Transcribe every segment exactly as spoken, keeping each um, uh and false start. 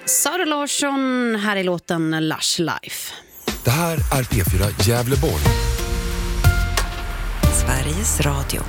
Sara Larsson, här i låten Lush Life. Det här är P fyra Gävleborg. Sveriges Radio.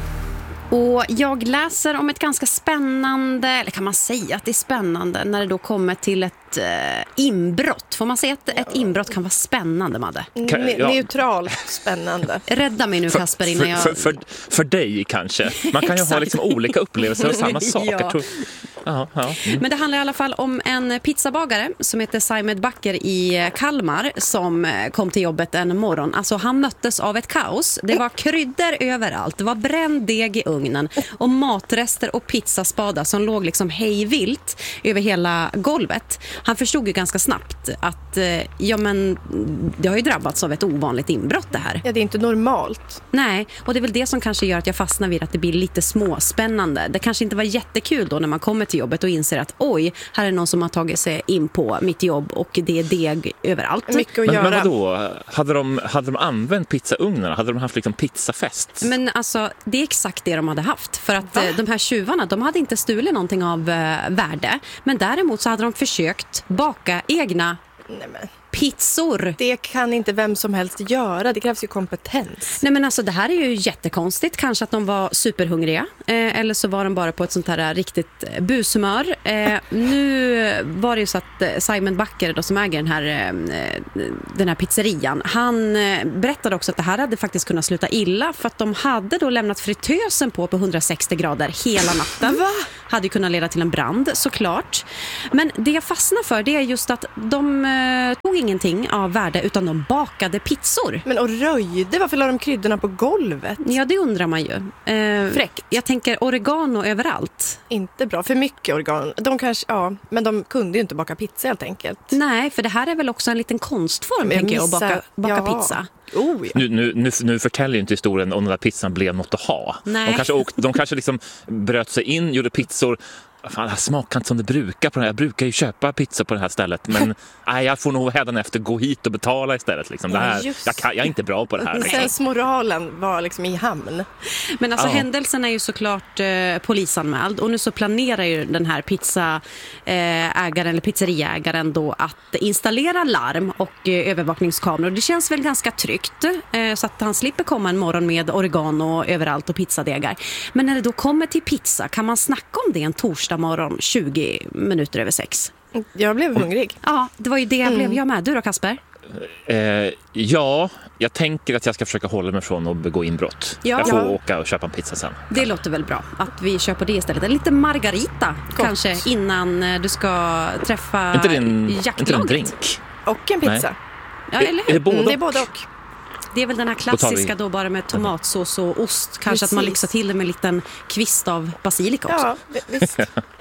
Och jag läser om ett ganska spännande, eller kan man säga att det är spännande, när det då kommer till ett eh, inbrott. Får man säga att ett inbrott kan vara spännande, Madde? Ne- ja. Neutralt spännande. Rädda mig nu, Kasper, innan för, jag... för, för, för dig kanske. Man kan ju ha liksom olika upplevelser av samma sak. Ja. Jag tror... Aha, ja. Mm. Men det handlar i alla fall om en pizzabagare som heter Simon Backer i Kalmar som kom till jobbet en morgon. Alltså han möttes av ett kaos. Det var kryddor överallt. Det var bränd deg i ugnen och matrester och pizzaspadar som låg liksom hejvilt över hela golvet. Han förstod ju ganska snabbt att ja, men det har ju drabbats av ett ovanligt inbrott det här. Ja, det är inte normalt. Nej, och det är väl det som kanske gör att jag fastnar vid att det blir lite småspännande. Det kanske inte var jättekul då när man kommer till jobbet och inser att oj, här är någon som har tagit sig in på mitt jobb och det är deg överallt. Mycket att men, göra. men vadå? Hade de, hade de använt pizzaugnarna? Hade de haft liksom pizzafest? Men alltså, det är exakt det de hade haft. För att Va? eh, de här tjuvarna, de hade inte stulit någonting av eh, värde. Men däremot så hade de försökt baka egna Nej, men. pizzor. Det kan inte vem som helst göra. Det krävs ju kompetens. Nej men alltså det här är ju jättekonstigt. Kanske att de var superhungriga. Eh, eller så var de bara på ett sånt här riktigt eh, bushumör. Eh, nu var det ju så att eh, Simon Backer då, som äger den här, eh, den här pizzerian. Han eh, berättade också att det här hade faktiskt kunnat sluta illa. För att de hade då lämnat fritösen på på hundrasextio grader hela natten. Va? Hade ju kunnat leda till en brand såklart. Men det jag fastnar för det är just att de eh, tog ingenting av värde utan de bakade pizzor. Men och röjde, varför la de kryddorna på golvet? Ja, det undrar man ju. Eh, Fräckt. Jag tänker oregano överallt. Inte bra, för mycket organ. De kanske, ja, men de kunde ju inte baka pizza helt enkelt. Nej, för det här är väl också en liten konstform, Men tänker jag, att missa- baka, baka ja. pizza. Oh, ja. Nu, nu, nu, nu förtäljer ju inte historien om den där pizzan blev något att ha. Nej. De kanske, åkt, de kanske liksom bröt sig in, gjorde pizzor. Fan, det här smakar inte som det brukar på den här. Jag brukar ju köpa pizza på det här stället. Men nej, jag får nog hädanefter gå hit och betala istället. Liksom. Det här, Ja, just. jag, kan, jag är inte bra på det här. Sensmoralen var liksom i hamn. Men alltså Ja. händelsen är ju såklart eh, polisanmäld. Och nu så planerar ju den här pizzaägaren eller pizzeriägaren då att installera larm och eh, övervakningskameror. Det känns väl ganska tryggt eh, så att han slipper komma en morgon med oregano överallt och pizzadegar. Men när det då kommer till pizza, kan man snacka om det en torsdag morgon tjugo minuter över sex? Jag blev hungrig. Ja, det var ju det jag blev jag med. Du då, Kasper? Eh, ja, jag tänker att jag ska försöka hålla mig från att begå inbrott. Ja. Jag får Ja. åka och köpa en pizza sen. Det låter väl bra att vi kör på det istället. En liten margarita kanske innan eh, du ska träffa Inte det en, inte det en jaktlaget. drink? Och en pizza. Ja, eller Är det hur? både Mm, det är och? både och. Det är väl den här tar vi- klassiska då bara med tomatsås och ost. Kanske att man Precis. lyxar till det med en liten kvist av basilika också. Ja, visst.